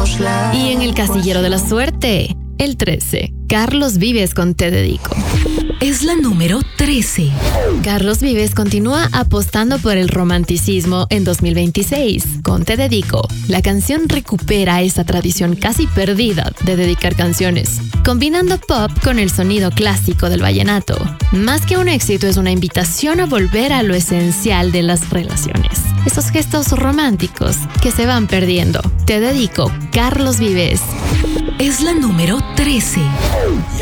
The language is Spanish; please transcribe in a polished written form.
Y en el casillero de la suerte, el 13, Carlos Vives con Te Dedico. Es la número 13. Carlos Vives continúa apostando por el romanticismo en 2026. Con Te Dedico, la canción recupera esa tradición casi perdida de dedicar canciones, combinando pop con el sonido clásico del vallenato. Más que un éxito, es una invitación a volver a lo esencial de las relaciones. Esos gestos románticos que se van perdiendo. Te Dedico, Carlos Vives. Es la número 13. Y